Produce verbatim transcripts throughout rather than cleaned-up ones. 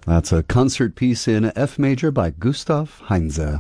That's a concert piece in F major by Gustav Heinze.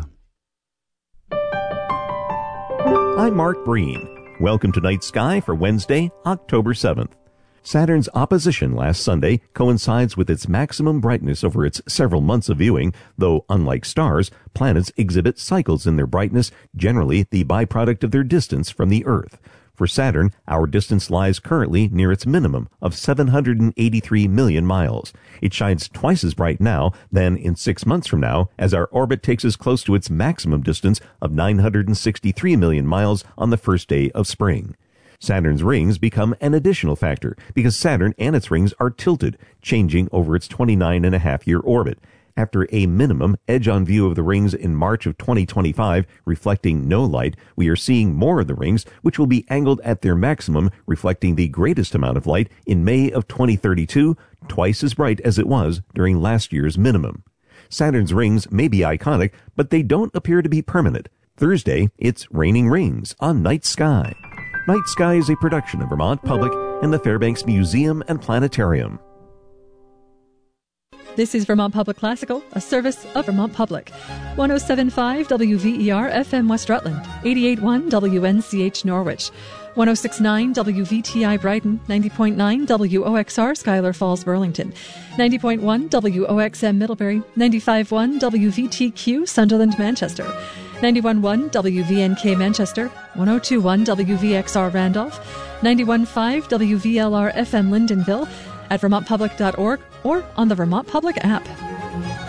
I'm Mark Breen. Welcome to Night Sky for Wednesday, October seventh. Saturn's opposition last Sunday coincides with its maximum brightness over its several months of viewing, though unlike stars, planets exhibit cycles in their brightness, generally the byproduct of their distance from the Earth. For Saturn, our distance lies currently near its minimum of seven hundred eighty-three million miles. It shines twice as bright now than in six months from now, as our orbit takes us close to its maximum distance of nine hundred sixty-three million miles on the first day of spring. Saturn's rings become an additional factor because Saturn and its rings are tilted, changing over its twenty-nine and a half year orbit. After a minimum edge-on view of the rings in March of twenty twenty-five, reflecting no light, we are seeing more of the rings, which will be angled at their maximum, reflecting the greatest amount of light in May of twenty thirty-two, twice as bright as it was during last year's minimum. Saturn's rings may be iconic, but they don't appear to be permanent. Thursday, it's raining rings on Night Sky. Night Sky is a production of Vermont Public and the Fairbanks Museum and Planetarium. This is Vermont Public Classical, a service of Vermont Public. one oh seven point five W V E R F M West Rutland, eighty-eight point one W N C H Norwich, one oh six point nine W V T I Brighton, ninety point nine W O X R Schuyler Falls Burlington, ninety point one W O X M Middlebury, ninety-five point one W V T Q Sunderland Manchester, ninety-one point one W V N K Manchester, one oh two point one W V X R Randolph, ninety-one point five W V L R F M Lyndonville, at vermont public dot org or on the Vermont Public app.